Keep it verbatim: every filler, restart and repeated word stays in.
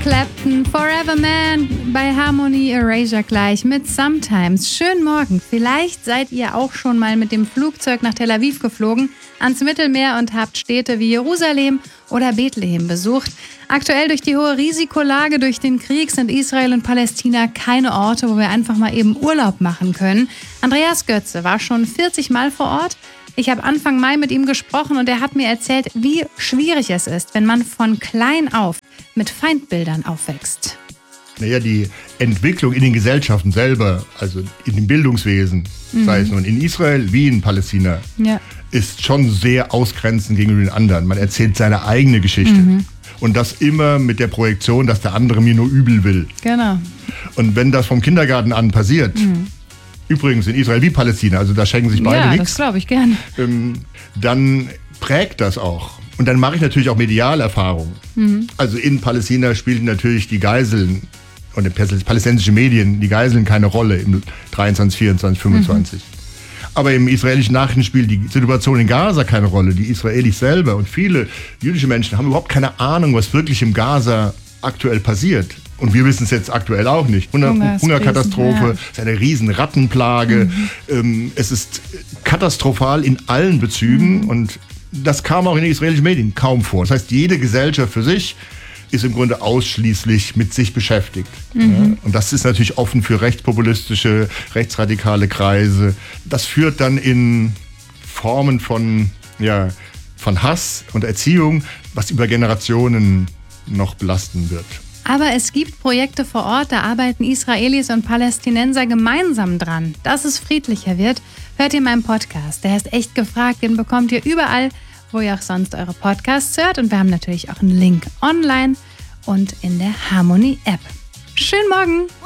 Clapton, Forever Man bei Harmony Erasure gleich mit Sometimes. Schönen Morgen. Vielleicht seid ihr auch schon mal mit dem Flugzeug nach Tel Aviv geflogen, ans Mittelmeer und habt Städte wie Jerusalem oder Bethlehem besucht. Aktuell durch die hohe Risikolage durch den Krieg sind Israel und Palästina keine Orte, wo wir einfach mal eben Urlaub machen können. Andreas Götze war schon vierzig Mal vor Ort. Ich habe Anfang Mai mit ihm gesprochen und er hat mir erzählt, wie schwierig es ist, wenn man von klein auf mit Feindbildern aufwächst. Naja, die Entwicklung in den Gesellschaften selber, also in dem Bildungswesen, mhm. sei es nun in Israel wie in Palästina, ja. ist schon sehr ausgrenzend gegenüber den anderen. Man erzählt seine eigene Geschichte. Mhm. Und das immer mit der Projektion, dass der andere mir nur übel will. Genau. Und wenn das vom Kindergarten an passiert, mhm. übrigens in Israel wie Palästina, also da schenken sich beide ja, nichts. Das glaube ich gerne. Ähm, dann prägt das auch. Und dann mache ich natürlich auch Medialerfahrungen. Mhm. Also in Palästina spielten natürlich die Geiseln und die palästinensischen Medien, die Geiseln keine Rolle im dreiundzwanzig, vierundzwanzig, fünfundzwanzig. Mhm. Aber im israelischen Nachrichten spielt die Situation in Gaza keine Rolle. Die Israelis selber und viele jüdische Menschen haben überhaupt keine Ahnung, was wirklich im Gaza aktuell passiert. Und wir wissen es jetzt aktuell auch nicht. Hunger, Hungerkatastrophe, ja. Es ist eine riesen Rattenplage. Mhm. Ähm, es ist katastrophal in allen Bezügen. Mhm. Und das kam auch in den israelischen Medien kaum vor. Das heißt, jede Gesellschaft für sich ist im Grunde ausschließlich mit sich beschäftigt. Mhm. Ja? Und das ist natürlich offen für rechtspopulistische, rechtsradikale Kreise. Das führt dann in Formen von, ja, von Hass und Erziehung, was über Generationen noch belasten wird. Aber es gibt Projekte vor Ort, da arbeiten Israelis und Palästinenser gemeinsam dran, dass es friedlicher wird. Hört ihr meinen Podcast, der heißt Echt gefragt, den bekommt ihr überall, wo ihr auch sonst eure Podcasts hört. Und wir haben natürlich auch einen Link online und in der Harmony-App. Schönen Morgen!